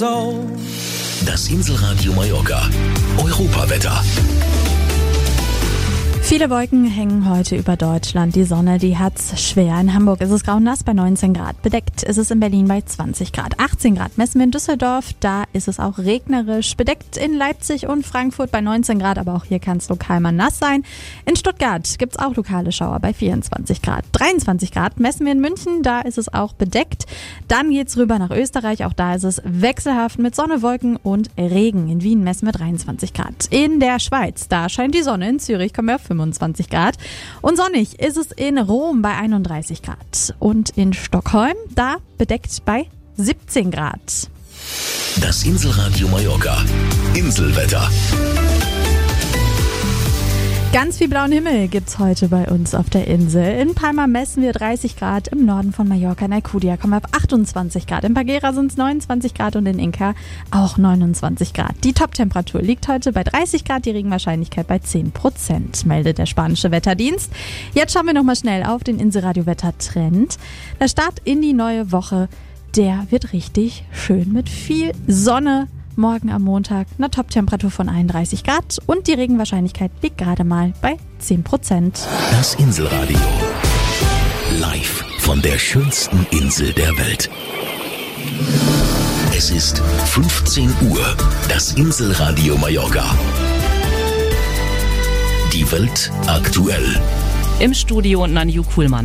years old. Das Inselradio Mallorca. Europawetter. Viele Wolken hängen heute über Deutschland. Die Sonne, die hat's schwer. In Hamburg ist es grau und nass bei 19 Grad. Bedeckt ist es in Berlin bei 20 Grad. 18 Grad messen wir in Düsseldorf. Da ist es auch regnerisch. Bedeckt in Leipzig und Frankfurt bei 19 Grad. Aber auch hier kann es lokal mal nass sein. In Stuttgart gibt's auch lokale Schauer bei 24 Grad. 23 Grad messen wir in München. Da ist es auch bedeckt. Dann geht's rüber nach Österreich. Auch da ist es wechselhaft mit Sonne, Wolken und Regen. In Wien messen wir 23 Grad. In der Schweiz, da scheint die Sonne. In Zürich kommen wir auf 25 Grad. Und sonnig ist es in Rom bei 31 Grad. Und in Stockholm, da bedeckt bei 17 Grad. Das Inselradio Mallorca. Inselwetter. Ganz viel blauen Himmel gibt's heute bei uns auf der Insel. In Palma messen wir 30 Grad, im Norden von Mallorca in Alcudia kommen wir auf 28 Grad. In Paguera sind es 29 Grad und in Inca auch 29 Grad. Die Toptemperatur liegt heute bei 30 Grad, die Regenwahrscheinlichkeit bei 10%, meldet der spanische Wetterdienst. Jetzt schauen wir nochmal schnell auf den Inselradio-Wettertrend. Der Start in die neue Woche, der wird richtig schön mit viel Sonne. Morgen am Montag eine Toptemperatur von 31 Grad und die Regenwahrscheinlichkeit liegt gerade mal bei 10%. Das Inselradio. Live von der schönsten Insel der Welt. Es ist 15 Uhr. Das Inselradio Mallorca. Die Welt aktuell. Im Studio Nanju Kuhlmann.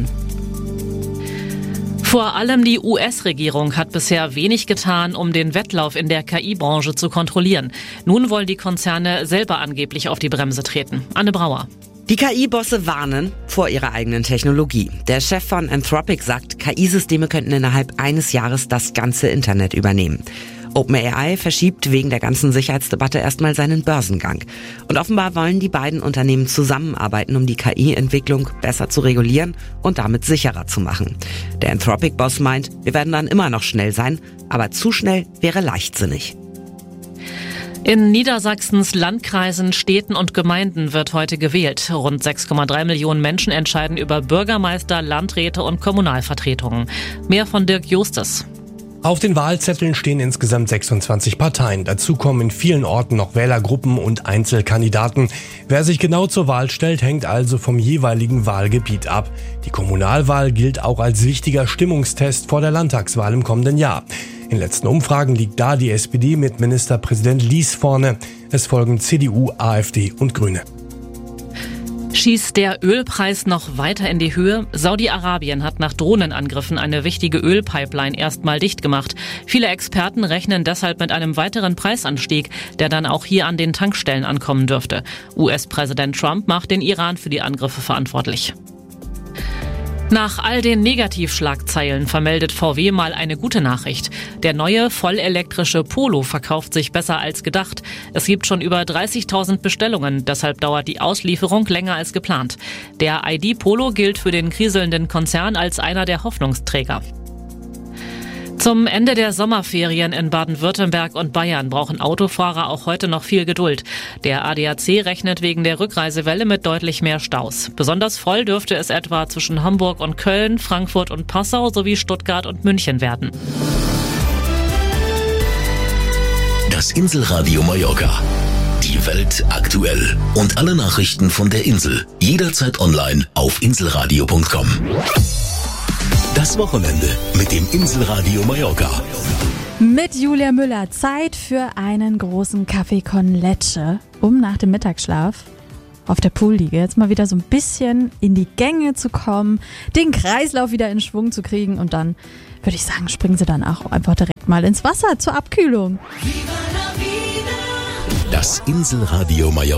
Vor allem die US-Regierung hat bisher wenig getan, um den Wettlauf in der KI-Branche zu kontrollieren. Nun wollen die Konzerne selber angeblich auf die Bremse treten. Anne Brauer. Die KI-Bosse warnen vor ihrer eigenen Technologie. Der Chef von Anthropic sagt, KI-Systeme könnten innerhalb eines Jahres das ganze Internet übernehmen. OpenAI verschiebt wegen der ganzen Sicherheitsdebatte erstmal seinen Börsengang. Und offenbar wollen die beiden Unternehmen zusammenarbeiten, um die KI-Entwicklung besser zu regulieren und damit sicherer zu machen. Der Anthropic-Boss meint, wir werden dann immer noch schnell sein, aber zu schnell wäre leichtsinnig. In Niedersachsens Landkreisen, Städten und Gemeinden wird heute gewählt. Rund 6,3 Millionen Menschen entscheiden über Bürgermeister, Landräte und Kommunalvertretungen. Mehr von Dirk Justus. Auf den Wahlzetteln stehen insgesamt 26 Parteien. Dazu kommen in vielen Orten noch Wählergruppen und Einzelkandidaten. Wer sich genau zur Wahl stellt, hängt also vom jeweiligen Wahlgebiet ab. Die Kommunalwahl gilt auch als wichtiger Stimmungstest vor der Landtagswahl im kommenden Jahr. In letzten Umfragen liegt da die SPD mit Ministerpräsident Lies vorne. Es folgen CDU, AfD und Grüne. Schießt der Ölpreis noch weiter in die Höhe? Saudi-Arabien hat nach Drohnenangriffen eine wichtige Ölpipeline erstmal dicht gemacht. Viele Experten rechnen deshalb mit einem weiteren Preisanstieg, der dann auch hier an den Tankstellen ankommen dürfte. US-Präsident Trump macht den Iran für die Angriffe verantwortlich. Nach all den Negativschlagzeilen vermeldet VW mal eine gute Nachricht. Der neue vollelektrische Polo verkauft sich besser als gedacht. Es gibt schon über 30.000 Bestellungen, deshalb dauert die Auslieferung länger als geplant. Der ID Polo gilt für den kriselnden Konzern als einer der Hoffnungsträger. Zum Ende der Sommerferien in Baden-Württemberg und Bayern brauchen Autofahrer auch heute noch viel Geduld. Der ADAC rechnet wegen der Rückreisewelle mit deutlich mehr Staus. Besonders voll dürfte es etwa zwischen Hamburg und Köln, Frankfurt und Passau sowie Stuttgart und München werden. Das Inselradio Mallorca. Die Welt aktuell. Und alle Nachrichten von der Insel. Jederzeit online auf inselradio.com. Das Wochenende mit dem Inselradio Mallorca. Mit Julia Müller Zeit für einen großen Kaffee con Leche, um nach dem Mittagsschlaf auf der Poolliege jetzt mal wieder so ein bisschen in die Gänge zu kommen, den Kreislauf wieder in Schwung zu kriegen und dann würde ich sagen, springen Sie dann auch einfach direkt mal ins Wasser zur Abkühlung. Das Inselradio Mallorca.